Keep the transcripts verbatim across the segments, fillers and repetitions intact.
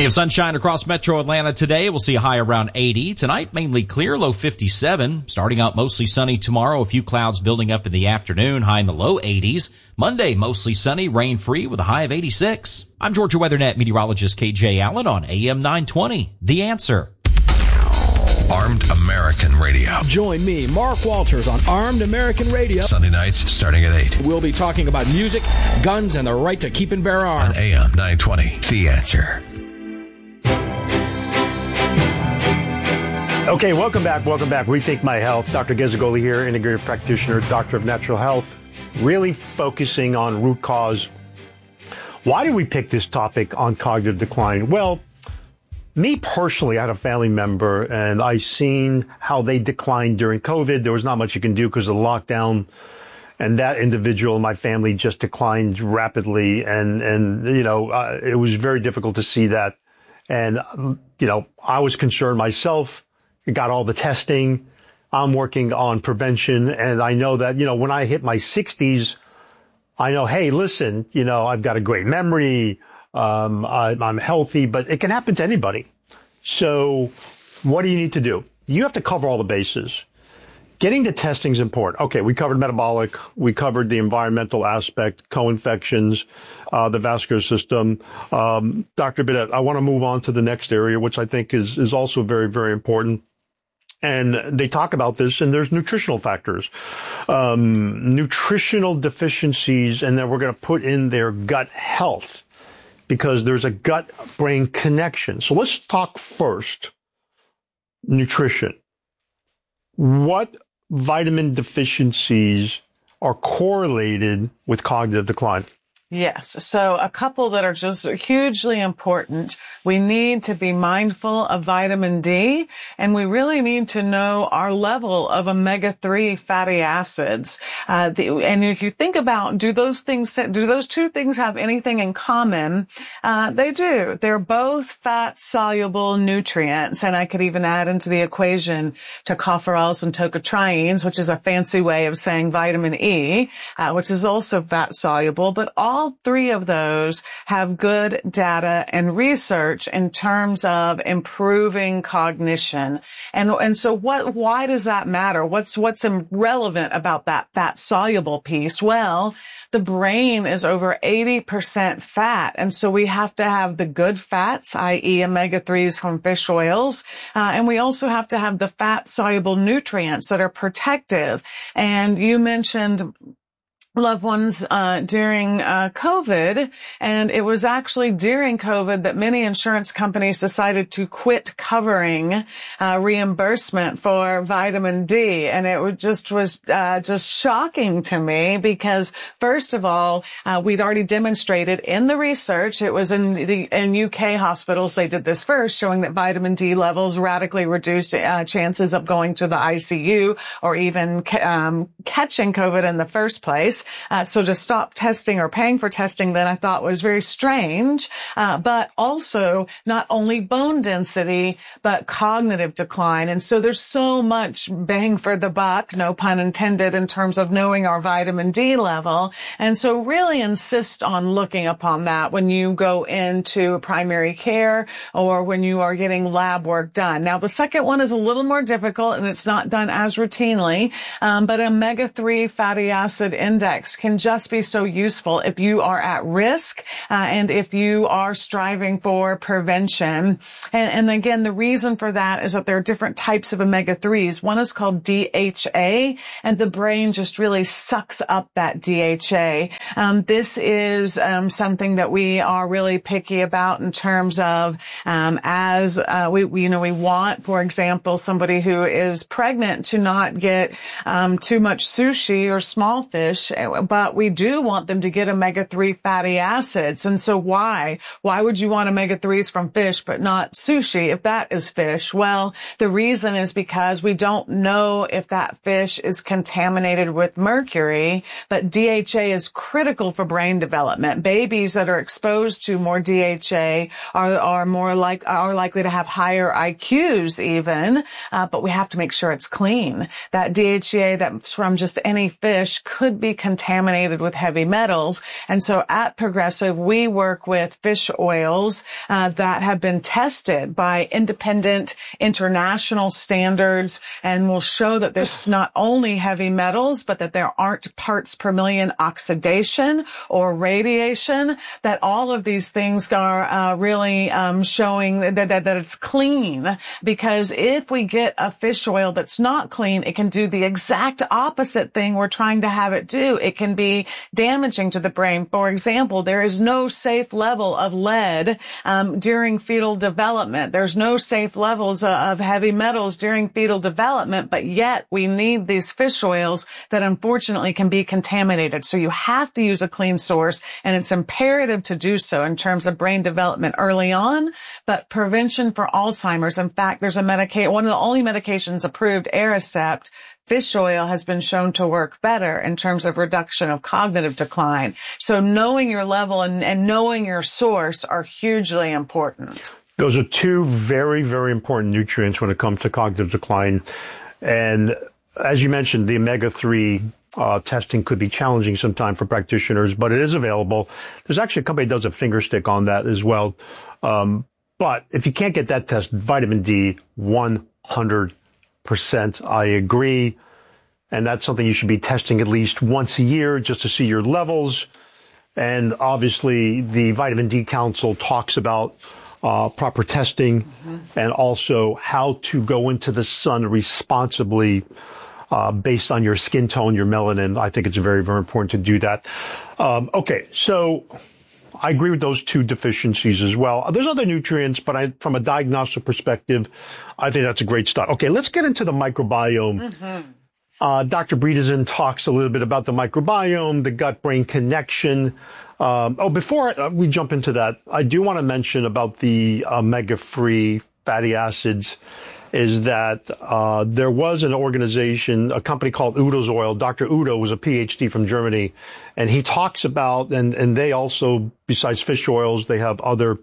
Plenty of sunshine across metro Atlanta today. We'll see a high around eighty. Tonight, mainly clear, low fifty-seven. Starting out mostly sunny tomorrow, a few clouds building up in the afternoon, high in the low eighties. Monday, mostly sunny, rain-free with a high of eighty-six. I'm Georgia WeatherNet meteorologist K J Allen on A M nine twenty. The Answer. Armed American Radio. Join me, Mark Walters, on Armed American Radio. Sunday nights starting at eight. We'll be talking about music, guns, and the right to keep and bear arms. On A M nine twenty, The Answer. Okay, welcome back, welcome back. Rethink My Health. Doctor Gezagoli here, integrative practitioner, doctor of natural health, really focusing on root cause. Why did we pick this topic on cognitive decline? Well, me personally, I had a family member and I seen how they declined during COVID. There was not much you can do because of the lockdown, and that individual in my family just declined rapidly. And, and, you know, uh, it was very difficult to see that. And, um, you know, I was concerned myself, got all the testing. I'm working on prevention. And I know that, you know, when I hit my sixties, I know, hey, listen, you know, I've got a great memory. Um, I, I'm healthy, but it can happen to anybody. So what do you need to do? You have to cover all the bases. Getting the testing is important. Okay, we covered metabolic. We covered the environmental aspect, co-infections, uh, the vascular system. Um, Doctor Bidet, I want to move on to the next area, which I think is, is also very, very important. And they talk about this, and there's nutritional factors, um, nutritional deficiencies, and then we're going to put in their gut health, because there's a gut-brain connection. So let's talk first, nutrition. What vitamin deficiencies are correlated with cognitive decline? Yes. So a couple that are just hugely important. We need to be mindful of vitamin D, and we really need to know our level of omega three fatty acids. Uh, the, and if you think about, do those things, do those two things have anything in common? Uh, they do. They're both fat-soluble nutrients, and I could even add into the equation tocopherols and tocotrienols, which is a fancy way of saying vitamin E, uh, which is also fat-soluble, but all All three of those have good data and research in terms of improving cognition. And, and so what, why does that matter? What's, what's relevant about that fat soluble piece? Well, the brain is over eighty percent fat. And so we have to have the good fats, that is omega threes from fish oils. Uh, and we also have to have the fat soluble nutrients that are protective. And you mentioned loved ones uh during uh COVID, and it was actually during COVID that many insurance companies decided to quit covering uh reimbursement for vitamin D, and it was just was uh just shocking to me because first of all, uh we'd already demonstrated in the research, it was in the in U K hospitals they did this first, showing that vitamin D levels radically reduced uh, chances of going to the I C U or even um catching COVID in the first place. Uh, so to stop testing or paying for testing then I thought was very strange, uh, but also not only bone density, but cognitive decline. And so there's so much bang for the buck, no pun intended, in terms of knowing our vitamin D level. And so really insist on looking upon that when you go into primary care or when you are getting lab work done. Now, the second one is a little more difficult and it's not done as routinely, um, but omega three fatty acid index can just be so useful if you are at risk uh, and if you are striving for prevention. And, and again, the reason for that is that there are different types of omega threes. One is called D H A, and the brain just really sucks up that D H A. Um, this is um, something that we are really picky about in terms of um, as uh, we, we, you know, we want, for example, somebody who is pregnant to not get um, too much sushi or small fish, but we do want them to get omega three fatty acids. And so why? Why would you want omega threes from fish but not sushi if that is fish? Well, the reason is because we don't know if that fish is contaminated with mercury, but D H A is critical for brain development. Babies that are exposed to more D H A are, are more like, are likely to have higher I Qs even, uh, but we have to make sure it's clean. That D H A that's from just any fish could be contaminated contaminated with heavy metals. And so at Progressive, we work with fish oils uh, that have been tested by independent international standards and will show that there's not only heavy metals, but that there aren't parts per million oxidation or radiation, that all of these things are uh, really um, showing that, that, that it's clean. Because if we get a fish oil that's not clean, it can do the exact opposite thing we're trying to have it do. It can be damaging to the brain. For example, there is no safe level of lead um, during fetal development. There's no safe levels of heavy metals during fetal development, but yet we need these fish oils that unfortunately can be contaminated. So you have to use a clean source, and it's imperative to do so in terms of brain development early on, but prevention for Alzheimer's. In fact, there's a medication, one of the only medications approved, Aricept. Fish oil has been shown to work better in terms of reduction of cognitive decline. So knowing your level and, and knowing your source are hugely important. Those are two very, very important nutrients when it comes to cognitive decline. And as you mentioned, the omega three uh, testing could be challenging sometime for practitioners, but it is available. There's actually a company that does a finger stick on that as well. Um, but if you can't get that test, vitamin D, one hundred percent, I agree. And that's something you should be testing at least once a year just to see your levels. And obviously, the Vitamin D Council talks about uh, proper testing mm-hmm. and also how to go into the sun responsibly uh, based on your skin tone, your melanin. I think it's very, very important to do that. Um, okay, so I agree with those two deficiencies as well. There's other nutrients, but I, from a diagnostic perspective, I think that's a great start. Okay, let's get into the microbiome. Mm-hmm. Uh, Doctor Bredesen talks a little bit about the microbiome, the gut-brain connection. Um, oh, before I, uh, we jump into that, I do want to mention about the omega-three fatty acids is that uh, there was an organization, a company called Udo's Oil. Doctor Udo was a P H D from Germany, and he talks about, and, and they also, besides fish oils, they have other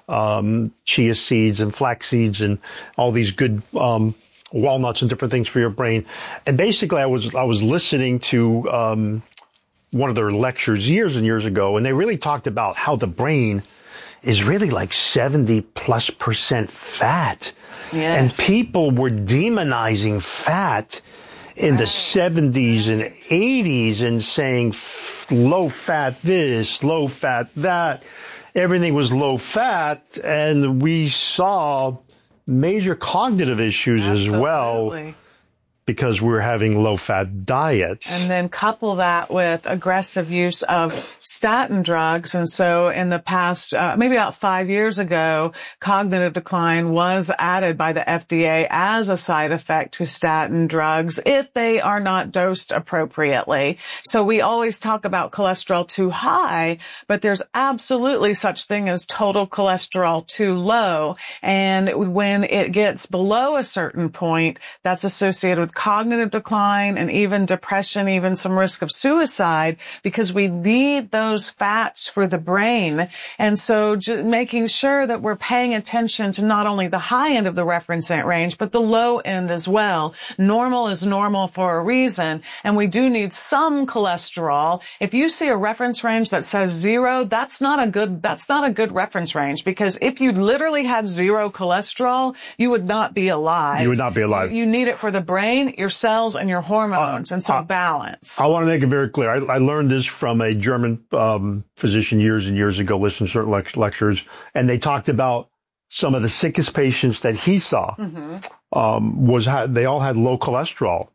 um, chia seeds and flax seeds and all these good um, walnuts and different things for your brain. And basically, I was I was listening to um, one of their lectures years and years ago, and they really talked about how the brain is really like seventy plus percent fat. Yes. And people were demonizing fat in right. the seventies and eighties and saying low fat this, low fat that. Everything was low fat, and we saw major cognitive issues Absolutely. As well because we're having low-fat diets. And then couple that with aggressive use of statin drugs. And so in the past, uh, maybe about five years ago, cognitive decline was added by the F D A as a side effect to statin drugs if they are not dosed appropriately. So we always talk about cholesterol too high, but there's absolutely such thing as total cholesterol too low. And when it gets below a certain point, that's associated with cognitive decline and even depression, even some risk of suicide, because we need those fats for the brain. And so j- making sure that we're paying attention to not only the high end of the reference range, but the low end as well. Normal is normal for a reason, and we do need some cholesterol. If you see a reference range that says zero, that's not a good, that's not a good reference range, because if you literally had zero cholesterol, you would not be alive. You would not be alive. You, you need it for the brain, your cells, and your hormones, uh, and so uh, balance. I want to make it very clear. I, I learned this from a German um, physician years and years ago, listening to certain le- lectures, and they talked about some of the sickest patients that he saw mm-hmm. um, was ha- they all had low cholesterol.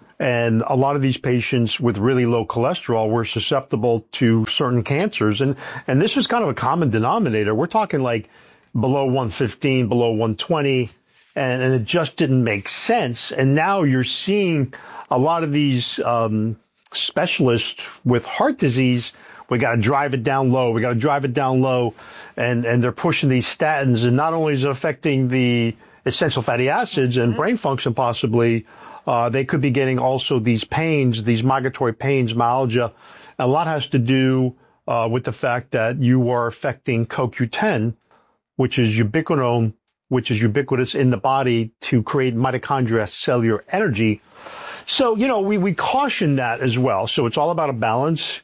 And a lot of these patients with really low cholesterol were susceptible to certain cancers. And, and this is kind of a common denominator. We're talking like below one fifteen, below one twenty. And, and it just didn't make sense. And now you're seeing a lot of these um, specialists with heart disease. We got to drive it down low. We got to drive it down low. And, and they're pushing these statins. And not only is it affecting the essential fatty acids and mm-hmm. brain function possibly, uh, they could be getting also these pains, these migratory pains, myalgia. A lot has to do uh, with the fact that you are affecting C O Q ten, which is ubiquinone, which is ubiquitous in the body to create mitochondria cellular energy. So, you know, we, we caution that as well. So it's all about a balance.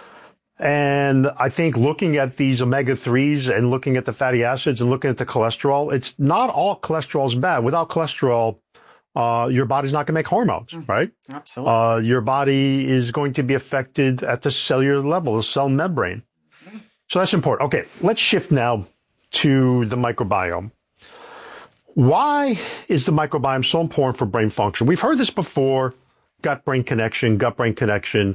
And I think looking at these omega threes and looking at the fatty acids and looking at the cholesterol, it's not all cholesterol is bad. Without cholesterol, uh, your body's not going to make hormones, mm-hmm. right? Absolutely. Uh, your body is going to be affected at the cellular level, the cell membrane. Mm-hmm. So that's important. Okay, let's shift now to the microbiome. Why is the microbiome so important for brain function? We've heard this before, gut-brain connection, gut-brain connection.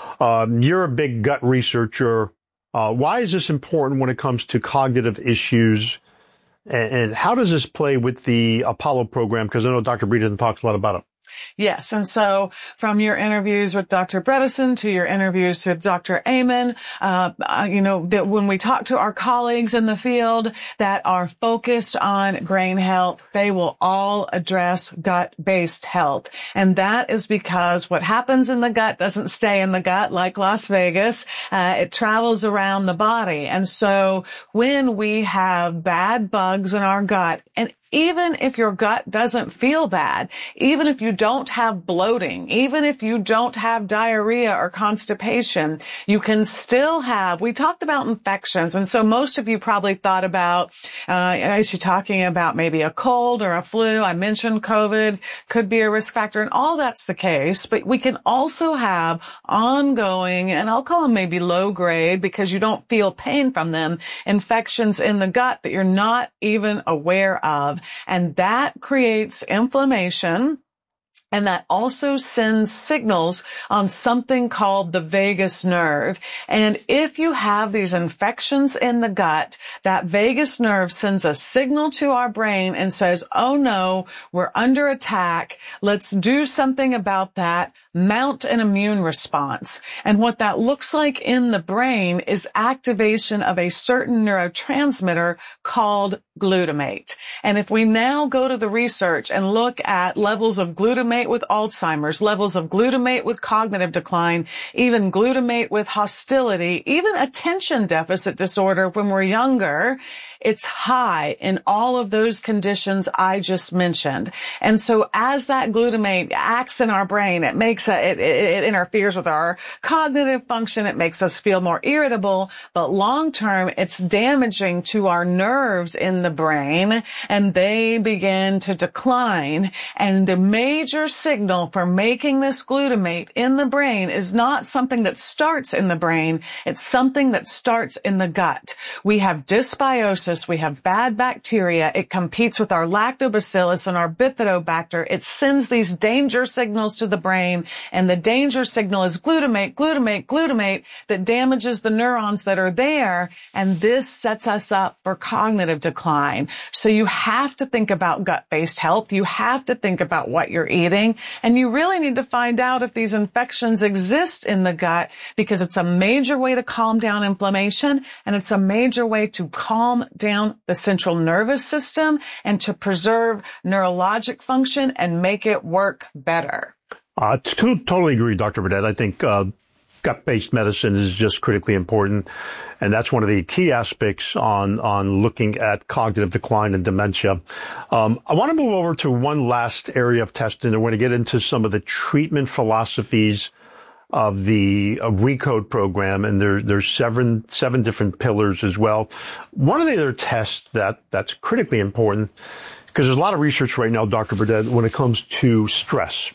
Um, you're a big gut researcher. Uh, why is this important when it comes to cognitive issues? And, and how does this play with the Apollo program? Because I know Doctor Bredesen talks a lot about it. Yes. And so from your interviews with Doctor Bredesen to your interviews with Doctor Amen, uh, you know, that when we talk to our colleagues in the field that are focused on brain health, they will all address gut-based health. And that is because what happens in the gut doesn't stay in the gut like Las Vegas. Uh, it travels around the body. And so when we have bad bugs in our gut, and even if your gut doesn't feel bad, even if you don't have bloating, even if you don't have diarrhea or constipation, you can still have, we talked about infections. And so most of you probably thought about, uh, as you're talking about maybe a cold or a flu. I mentioned COVID could be a risk factor, and all that's the case. But we can also have ongoing, and I'll call them maybe low grade because you don't feel pain from them, infections in the gut that you're not even aware of. And that creates inflammation. And that also sends signals on something called the vagus nerve. And if you have these infections in the gut, that vagus nerve sends a signal to our brain and says, oh no, we're under attack. Let's do something about that. Mount an immune response. And what that looks like in the brain is activation of a certain neurotransmitter called glutamate. And if we now go to the research and look at levels of glutamate with Alzheimer's, levels of glutamate with cognitive decline, even glutamate with hostility, even attention deficit disorder when we're younger, it's high in all of those conditions I just mentioned. And so as that glutamate acts in our brain, it makes a, it, it, it interferes with our cognitive function. It makes us feel more irritable, but long term, it's damaging to our nerves in the brain, and they begin to decline. And the major signal for making this glutamate in the brain is not something that starts in the brain. It's something that starts in the gut. We have dysbiosis. We have bad bacteria. It competes with our lactobacillus and our bifidobacter. It sends these danger signals to the brain, and the danger signal is glutamate, glutamate, glutamate that damages the neurons that are there, and this sets us up for cognitive decline. So you have to think about gut-based health. You have to think about what you're eating, and you really need to find out if these infections exist in the gut, because it's a major way to calm down inflammation, and it's a major way to calm down the central nervous system and to preserve neurologic function and make it work better. Uh, to, totally agree, Doctor Burdett. I think uh, gut-based medicine is just critically important, and that's one of the key aspects on on looking at cognitive decline and dementia. Um, I want to move over to one last area of testing. I want to get into some of the treatment philosophies of the uh, RECODE program, and there, there's seven seven different pillars as well. One of the other tests that that's critically important, because there's a lot of research right now, Doctor Burdett, when it comes to stress.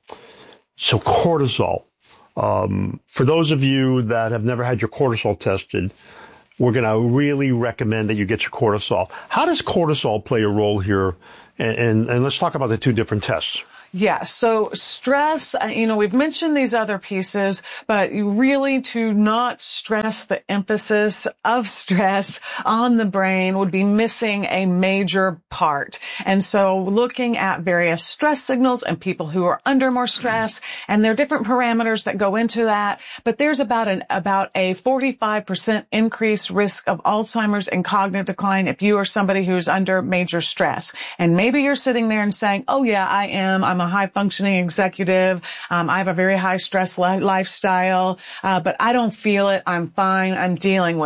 So cortisol. Um, for those of you that have never had your cortisol tested, we're going to really recommend that you get your cortisol. How does cortisol play a role here? And, and, and let's talk about the two different tests. Yeah. So stress, you know, we've mentioned these other pieces, but really to not stress the emphasis of stress on the brain would be missing a major part. And so looking at various stress signals and people who are under more stress, and there are different parameters that go into that, but there's about an, about a forty-five percent increased risk of Alzheimer's and cognitive decline if you are somebody who's under major stress. And maybe you're sitting there and saying, oh yeah, I am. I'm a high functioning executive. Um, I have a very high stress li- lifestyle, uh, but I don't feel it. I'm fine. I'm dealing with it.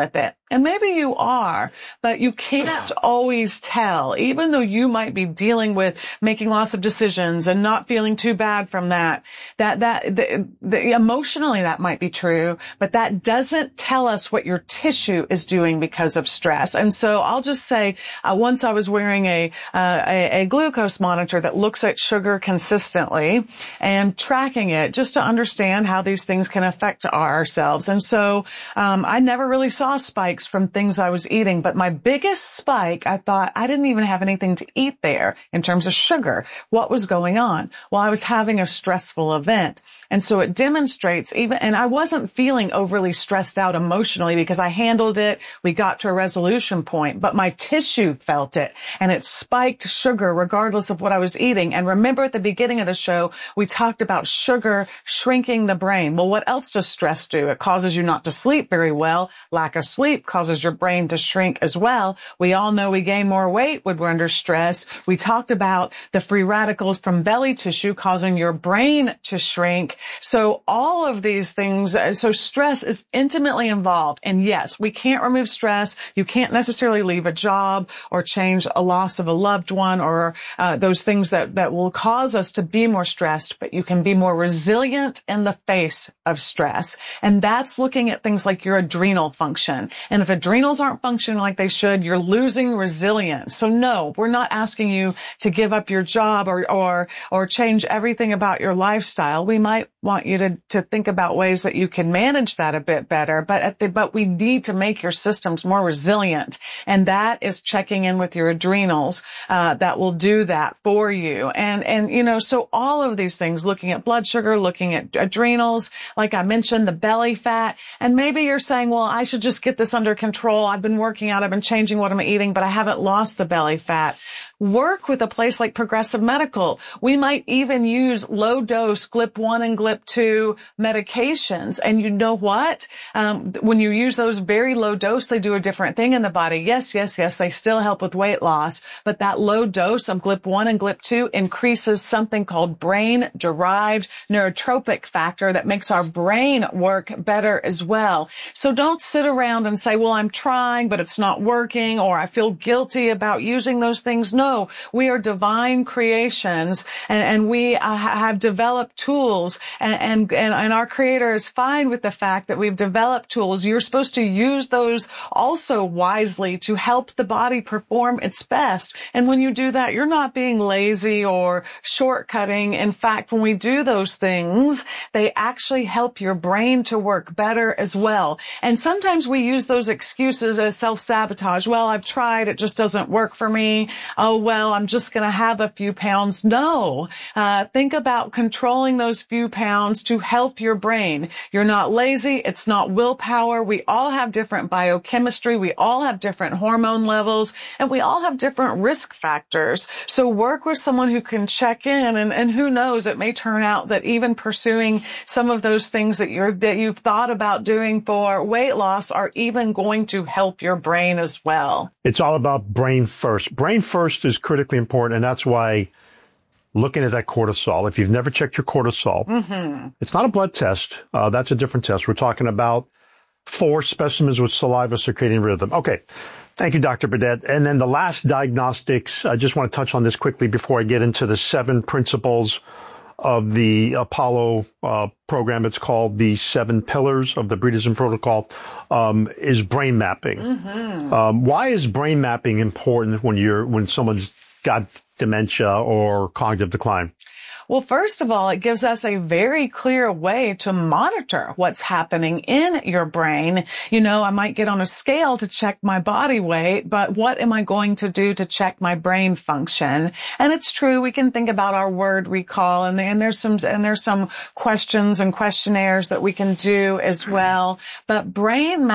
And maybe you are, but you can't always tell, even though you might be dealing with making lots of decisions and not feeling too bad from that, that, that, the, the, emotionally that might be true, but that doesn't tell us what your tissue is doing because of stress. And so I'll just say, uh, once I was wearing a, uh, a, a glucose monitor that looks at sugar consistently and tracking it just to understand how these things can affect ourselves. And so, um, I never really saw spikes from things I was eating, but my biggest spike, I thought I didn't even have anything to eat there in terms of sugar. What was going on? Well, I was having a stressful event. And so it demonstrates even, and I wasn't feeling overly stressed out emotionally because I handled it. We got to a resolution point, but my tissue felt it and it spiked sugar regardless of what I was eating. And remember at the beginning of the show, we talked about sugar shrinking the brain. Well, what else does stress do? It causes you not to sleep very well. Lack of sleep causes your brain to shrink as well. We all know we gain more weight when we're under stress. We talked about the free radicals from belly tissue causing your brain to shrink. So all of these things, so stress is intimately involved. And yes, we can't remove stress. You can't necessarily leave a job or change a loss of a loved one or uh, those things that, that will cause us to be more stressed, but you can be more resilient in the face of stress. And that's looking at things like your adrenal function. And if adrenals aren't functioning like they should, you're losing resilience. So no, we're not asking you to give up your job or, or, or change everything about your lifestyle. We might want you to, to think about ways that you can manage that a bit better, but at the, but we need to make your systems more resilient. And that is checking in with your adrenals, uh, that will do that for you. And, and, you know, so all of these things, looking at blood sugar, looking at adrenals, like I mentioned, the belly fat, and maybe you're saying, well, I should just get this under control. I've been working out. I've been changing what I'm eating, but I haven't lost the belly fat. Work with a place like Progressive Medical. We might even use low dose G L I P one and G L I P two medications. And you know what? Um, when you use those very low dose, they do a different thing in the body. Yes, yes, yes. They still help with weight loss, but that low dose of G L I P one and G L I P two increases something called brain derived neurotropic factor that makes our brain work better as well. So don't sit around and say, well, I'm trying, but it's not working, or I feel guilty about using those things. No. We are divine creations, and, and we uh, have developed tools, and, and, and, and our Creator is fine with the fact that we've developed tools. You're supposed to use those also wisely to help the body perform its best. And when you do that, you're not being lazy or shortcutting. In fact, when we do those things, they actually help your brain to work better as well. And sometimes we use those excuses as self-sabotage. Well, I've tried. It just doesn't work for me. Oh, well, I'm just going to have a few pounds. No, uh, think about controlling those few pounds to help your brain. You're not lazy. It's not willpower. We all have different biochemistry. We all have different hormone levels, and we all have different risk factors. So work with someone who can check in, and, and who knows, it may turn out that even pursuing some of those things that you're, that you've thought about doing for weight loss are even going to help your brain as well. It's all about brain first. Brain first is critically important, and that's why looking at that cortisol, if you've never checked your cortisol, mm-hmm. It's not a blood test. Uh, that's a different test. We're talking about four specimens with saliva circadian rhythm. Okay. Thank you, Doctor Burdett. And then the last diagnostics, I just want to touch on this quickly before I get into the seven principles of the Apollo uh, program. It's called the Seven Pillars of the Buddhism Protocol, um, is brain mapping. Mm-hmm. Um, why is brain mapping important when you're when someone's got dementia or cognitive decline? Well, first of all, it gives us a very clear way to monitor what's happening in your brain. You know, I might get on a scale to check my body weight, but what am I going to do to check my brain function? And it's true, we can think about our word recall, and, and there's some and there's some questions and questionnaires that we can do as well. But brain